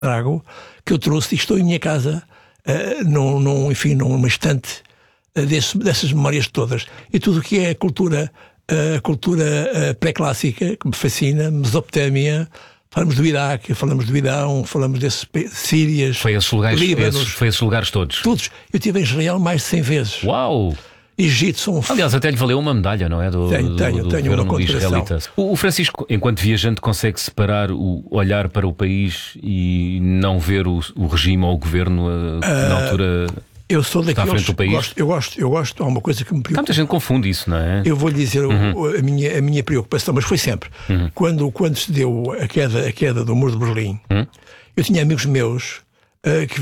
trago, que eu trouxe e estou em minha casa, enfim, numa estante dessas memórias todas. E tudo o que é a cultura pré-clássica, que me fascina, Mesopotâmia, falamos do Iraque, falamos do Irão, falamos desses Sírias, foi esses lugares, Líbanos. Foi esses lugares todos? Todos. Eu estive em Israel mais de 100 vezes. Uau! Egito Aliás, até lhe valeu uma medalha, não é? Tenho uma condecoração. O Francisco, enquanto viajante, consegue separar olhar para o país e não ver o regime ou o governo na altura. Eu sou daqueles à frente do país? Eu gosto. Há uma coisa que me preocupa. Muita gente confunde isso, não é? Eu vou-lhe dizer a minha preocupação, mas foi sempre. Quando se deu a queda do Muro de Berlim, eu tinha amigos meus que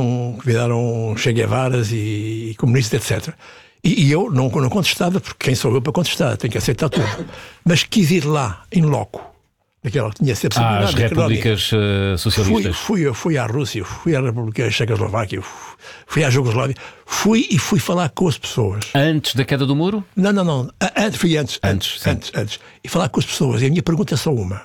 viraram Che Guevaras e comunistas, etc. E eu não contestava, porque quem sou eu para contestar? Tenho que aceitar tudo. Mas quis ir lá, em loco. Daquela que tinha sempre as repúblicas socialistas. Fui à Rússia, fui à República Checoslováquia, fui à Jugoslávia, fui falar com as pessoas. Antes da queda do muro? Não. Fui antes. E falar com as pessoas. E a minha pergunta é só uma.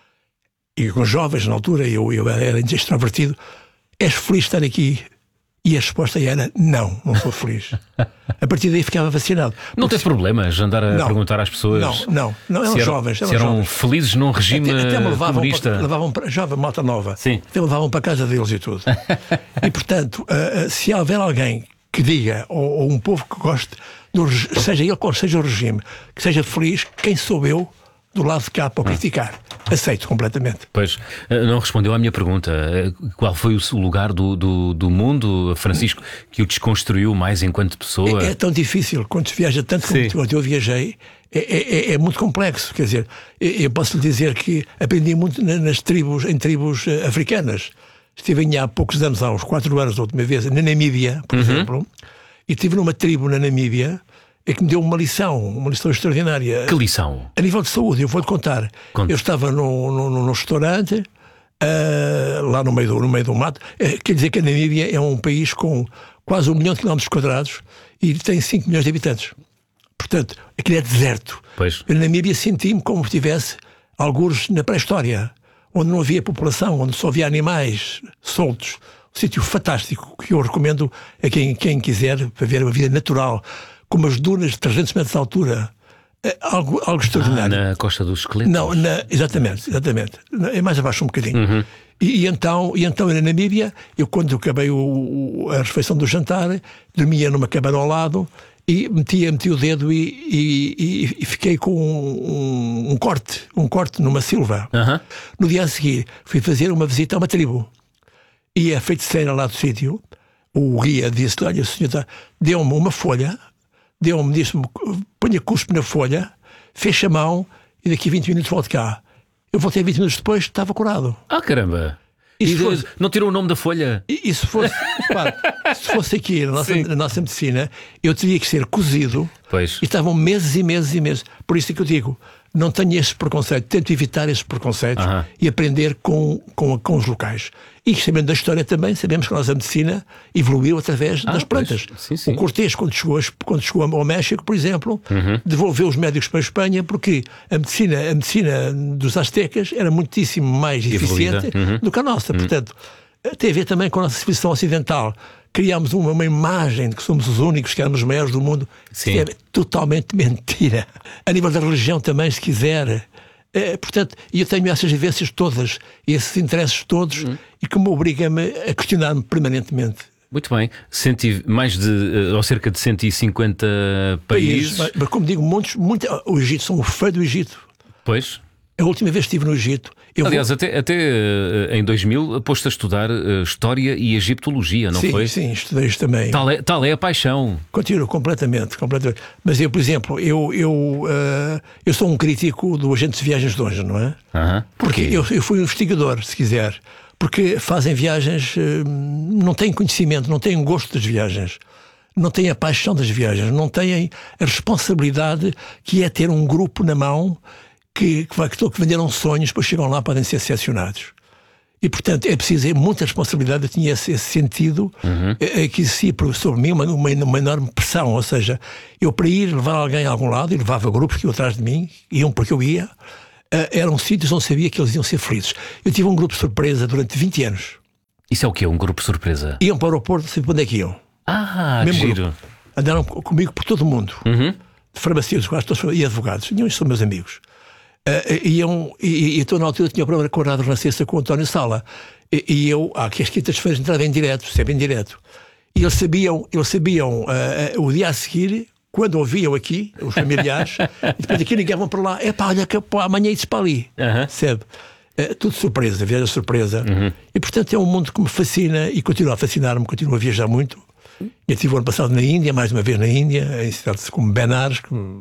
E com jovens, na altura, eu era extrovertido. És feliz de estar aqui? E a resposta era: não sou feliz. A partir daí ficava vacinado. Não teve problemas de andar a perguntar às pessoas? Não, eram jovens. Se eram felizes num regime até me comunista. levavam para jovem, malta nova. Sim. Até levavam para a casa deles e tudo. E portanto, se houver alguém que diga, ou um povo que goste, seja ele qual seja o regime, que seja feliz, quem sou eu do lado de cá para criticar? Aceito completamente. Pois, não respondeu à minha pergunta. Qual foi o lugar do mundo, Francisco, que o desconstruiu mais enquanto pessoa? É tão difícil, quando se viaja tanto como eu viajei, é muito complexo. Quer dizer, eu posso lhe dizer que aprendi muito em tribos africanas. Estive há poucos anos, há uns 4 anos, a última vez, na Namíbia, por exemplo, e estive numa tribo na Namíbia que me deu uma lição extraordinária. Que lição? A nível de saúde, eu vou-lhe contar. Conte. Eu estava num restaurante, lá no meio do mato. Quer dizer que a Namíbia é um país com quase 1 milhão de quilómetros quadrados e tem 5 milhões de habitantes. Portanto, aquilo é deserto. Pois. Na Namíbia senti-me como se estivesse algures na pré-história, onde não havia população, onde só havia animais soltos. Um sítio fantástico que eu recomendo a quem quiser para ver uma vida natural, com umas dunas de 300 metros de altura. Algo extraordinário. Na Costa dos Esqueletos? Não, exatamente. É mais abaixo um bocadinho. E então na Namíbia, eu quando acabei a refeição do jantar, dormia numa cabana ao lado e meti o dedo e fiquei com um corte numa silva. No dia a seguir fui fazer uma visita a uma tribo. E a feiticeira lá do sítio, o guia, disse: olha, o senhor deu-me uma folha, disse-me, ponha cuspe na folha, fecha a mão e daqui a 20 minutos volto cá. Eu voltei 20 minutos depois, estava curado. Ah, caramba! Não tirou o nome da folha? E se fosse aqui na nossa medicina, eu teria que ser cozido. Pois. E estavam meses e meses e meses. Por isso é que eu digo, não tenho esse preconceito, tento evitar esses preconceitos e aprender com os locais. E sabendo da história também, sabemos que a nossa medicina evoluiu através das plantas. Sim. O Cortés, quando chegou ao México, por exemplo, devolveu os médicos para a Espanha porque a medicina dos aztecas era muitíssimo mais eficiente do que a nossa. Portanto, tem a ver também com a nossa civilização ocidental. Criámos uma imagem de que somos os únicos, que éramos os maiores do mundo. Isso é totalmente mentira. A nível da religião também, se quiser. Portanto, eu tenho essas vivências todas, esses interesses todos, e que me obriga-me a questionar-me permanentemente. Muito bem. Ou cerca de 150 países. Mas como digo, o Egito, sou um fã do Egito. Pois. A última vez que estive no Egito... Aliás, até em 2000 pôs-te a estudar História e Egiptologia, não foi? Sim, estudei isso também. Tal é a paixão. Continuo, completamente. Mas eu, por exemplo, eu sou um crítico do agente de viagens de hoje, não é? Porquê? Eu fui um investigador, se quiser. Porque fazem viagens, não têm conhecimento, não têm gosto das viagens. Não têm a paixão das viagens, não têm a responsabilidade que é ter um grupo na mão que venderam sonhos, depois chegam lá, podem ser selecionados. E, portanto, é preciso muita responsabilidade. Eu tinha esse sentido que existia sobre mim uma enorme pressão. Ou seja, eu para ir levar alguém a algum lado, e levava grupos que iam atrás de mim, iam porque eu ia, eram sítios onde sabia que eles iam ser felizes. Eu tive um grupo de surpresa durante 20 anos. Isso é o quê? Um grupo surpresa? Iam para o aeroporto, sempre onde é que iam. Que giro. Andaram comigo por todo o mundo. De farmacêuticos, quase todos, e advogados. Nenhum são meus amigos. E então na altura tinha o programa com a Rádio Renascença com o António Sala. E eu, que as quintas-feiras entrava em direto, sempre em direto. E eles sabiam o dia a seguir, quando ouviam aqui, os familiares, e depois aqui ligavam para lá, olha que amanhã isso para ali. Sabe? Tudo surpresa, viagem surpresa. E portanto é um mundo que me fascina e continua a fascinar-me, continuo a viajar muito. Eu estive o ano passado na Índia, mais uma vez na Índia, em cidades como Benares.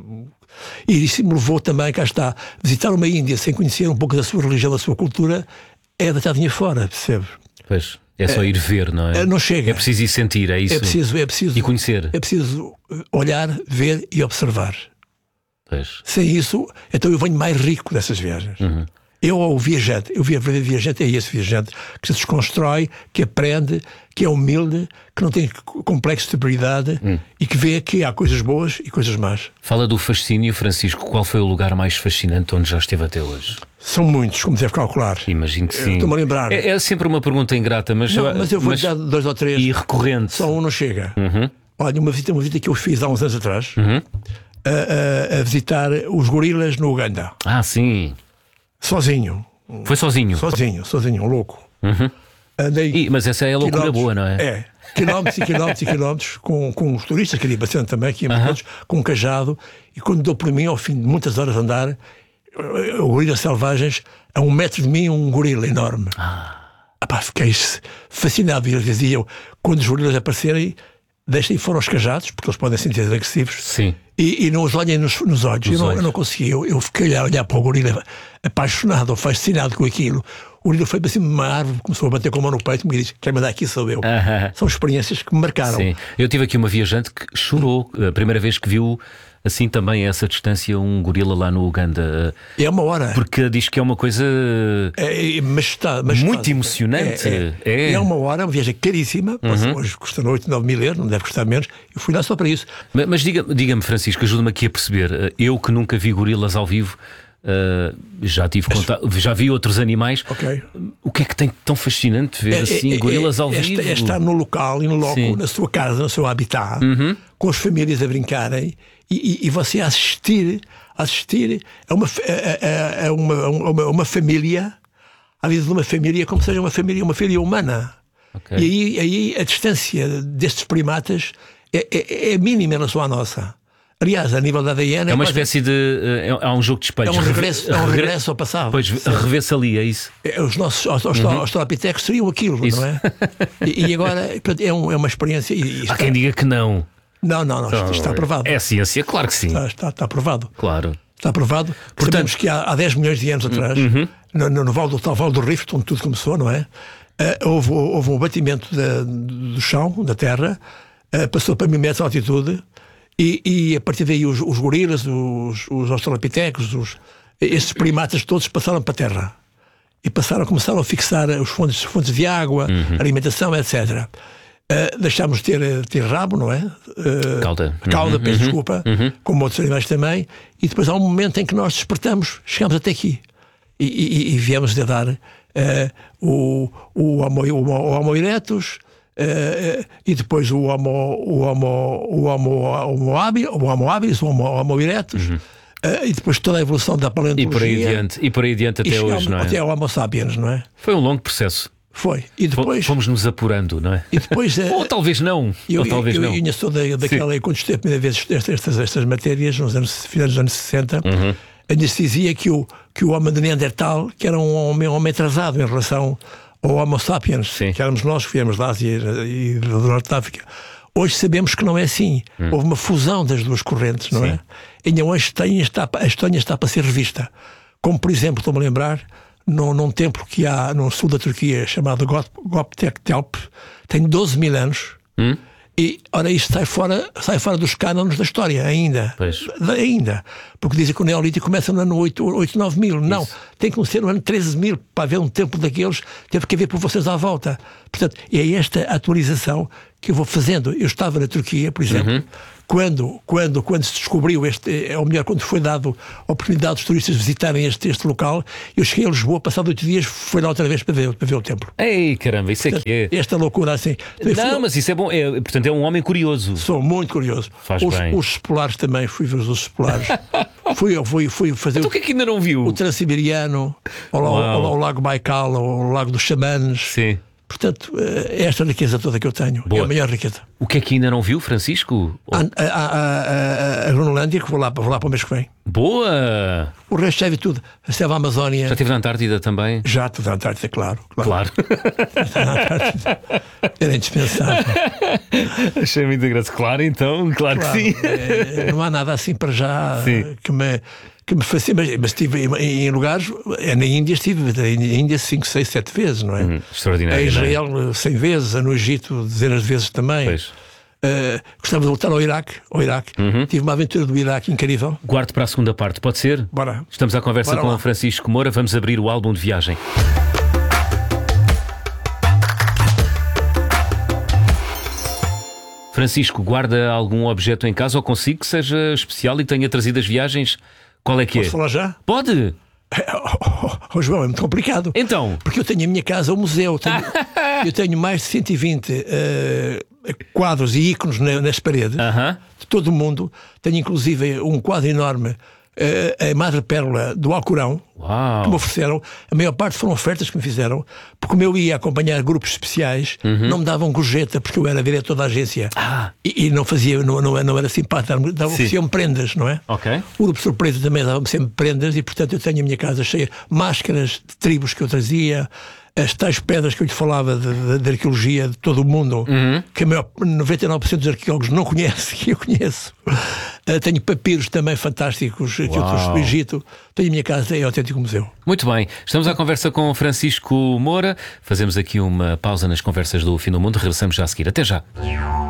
E isso me levou também, cá está, visitar uma Índia sem conhecer um pouco da sua religião, da sua cultura, é deitar-me fora, percebe? Pois, é só ir ver, não é? Não chega. É preciso ir sentir, é isso? É preciso. E conhecer. É preciso olhar, ver e observar. Pois. Sem isso, então eu venho mais rico dessas viagens. Eu, o viajante, o verdadeiro viajante é esse viajante que se desconstrói, que aprende, que é humilde, que não tem complexo de superioridade e que vê que há coisas boas e coisas más. Fala do fascínio, Francisco. Qual foi o lugar mais fascinante onde já esteve até hoje? São muitos, como deve calcular. Imagino que sim. Estou-me a lembrar. É sempre uma pergunta ingrata, mas eu vou dar 2 ou 3. E recorrente. Só um não chega. Olha, uma visita que eu fiz há uns anos atrás, a visitar os gorilas no Uganda. Sim. Sozinho. Foi sozinho? Sozinho, louco. Andei mas essa é a loucura boa, não é? Quilómetros e quilómetros e quilómetros com os turistas, que ali bastante também, que iam todos, com um cajado, e quando dou por mim, ao fim de muitas horas de andar, gorilas selvagens, a 1 metro de mim, um gorila enorme. Fiquei fascinado. E eles diziam, quando os gorilas aparecerem, deixem fora os cajados, porque eles podem sentir agressivos. Sim. E não os olhem nos olhos. Eu não consegui. Eu fiquei a olhar para o gorila, apaixonado, fascinado com aquilo. O gorila foi para cima de uma árvore, começou a bater com a mão no peito e me disse: quem mandar aqui sou eu. São experiências que me marcaram. Sim. Eu tive aqui uma viajante que chorou a primeira vez que viu, assim também a essa distância, um gorila lá no Uganda. É uma hora. Porque diz que é uma coisa muito emocionante. É uma hora, é uma viagem caríssima. Hoje custa 8, 9 mil euros, não deve custar menos. Eu fui lá só para isso. Mas diga-me, Francisco, ajuda-me aqui a perceber. Eu que nunca vi gorilas ao vivo, já vi outros animais. O que é que tem tão fascinante ver assim gorilas ao vivo? É estar no local e no loco, na sua casa, no seu habitat, com as famílias a brincarem e você assistir a uma família, à vida de uma família, como seja uma família humana. E aí a distância destes primatas é mínima em relação à nossa. Aliás, a nível da ADN... É uma espécie de... há um jogo de espelhos. É um regresso ao passado. Pois, revê-se ali, é isso? Os nossos australopitecos seriam aquilo, não é? E agora é uma experiência... Há quem diga que não. Não, isto está aprovado. É ciência, claro que sim. Está aprovado. Claro. Está aprovado. Portanto, sabemos que há 10 milhões de anos atrás, no Vale do Rift, onde tudo começou, não é? Houve um batimento do chão, da terra, passou para 1000 metros de altitude. E a partir daí os gorilas, os australopitecos, estes primatas todos passaram para a terra e começaram a fixar os fontes de água, alimentação, etc. Deixámos de ter rabo, não é? Cauda, peço desculpa, como outros animais também. E depois há um momento em que nós despertamos, chegamos até aqui e viemos de dar o Homo erectus. E depois o Homo habilis, o Homo erectus, e depois toda a evolução da paleontologia. E por aí adiante até hoje, não é? Até o Homo sapiens, não é? Foi um longo processo. Foi. E depois fomos nos apurando, não é? E depois, ou talvez não. Eu ainda sou daquela, quando estudei a primeira vez estas matérias, nos finais dos anos 60, ainda se dizia que o homem de Neandertal, que era um homem atrasado em relação ao Homo sapiens, que éramos nós que viemos da Ásia e do Norte da África. Hoje sabemos que não é assim. Houve uma fusão das duas correntes, não é? E hoje a história está para ser revista. Como, por exemplo, estou-me a lembrar, num templo que há no sul da Turquia, chamado Göbekli Tepe, tem 12 mil anos. E, ora, isto sai fora dos cânones da história, ainda. Porque dizem que o Neolítico começa no ano 8, 9 mil. Isso. Não, tem que ser no ano 13 mil. Para haver um templo daqueles, teve que haver povoações à volta. Portanto, é esta atualização que eu vou fazendo. Eu estava na Turquia, por exemplo, quando se descobriu ou melhor, quando foi dado a oportunidade dos turistas visitarem este local, eu cheguei a Lisboa, passado 8 dias, fui lá outra vez para ver o templo. Ei, caramba, isso é que é. Esta loucura assim. Não, mas isso é bom. Portanto, é um homem curioso. Sou muito curioso. Faz bem. Os Polares também, fui ver os ursos polares. fui fazer Então o que é que ainda não viu? o Transiberiano, ao Lago Baikal, ao Lago dos Xamanes. Sim. Portanto, é esta riqueza toda que eu tenho. Boa. É a maior riqueza. O que é que ainda não viu, Francisco? A Groenlândia, que vou lá para o mês que vem. Boa! O resto já vi tudo. A selva Amazónia. Já estive na Antártida também? Já estive na Antártida, claro. Claro. Na Antártida. Era indispensável. Achei muito engraçado. Claro, então, claro que sim. Não há nada assim para já que me fascina. Mas estive em lugares. Na Índia estive. Na Índia 5, 6, 7 vezes, não é? Extraordinário. A Israel 100 vezes. No Egito dezenas de vezes também. Pois. Gostava de voltar ao Iraque. Tive uma aventura do Iraque incrível. Guarde para a segunda parte, pode ser? Bora. Estamos à conversa Bora com lá. Francisco Moura. Vamos abrir o álbum de viagem. Francisco, guarda algum objeto em casa ou consigo que seja especial e tenha trazido as viagens? Qual é que Posso falar já? Pode! João, é muito complicado. Então. Porque eu tenho a minha casa, um museu. Eu tenho mais de 120 quadros e ícones nas paredes de todo o mundo. Tenho inclusive um quadro enorme, a madrepérola do Alcorão, que me ofereceram. A maior parte foram ofertas que me fizeram, porque como eu ia acompanhar grupos especiais, não me davam gorjeta, porque eu era diretor da agência e não fazia, não era simpático, ofereciam-me prendas, não é? Ok. O grupo surpresa também dava-me sempre prendas e, portanto, eu tenho a minha casa cheia de máscaras de tribos que eu trazia, as tais pedras que eu lhe falava de arqueologia de todo o mundo, que a maior 99% dos arqueólogos não conhece, que eu conheço. Tenho papiros também fantásticos que eu trouxe do Egito. Tenho a minha casa, é autêntico museu. Muito bem, estamos à conversa com Francisco Moura. Fazemos aqui uma pausa nas conversas do Fim do Mundo. Regressamos já a seguir. Até já.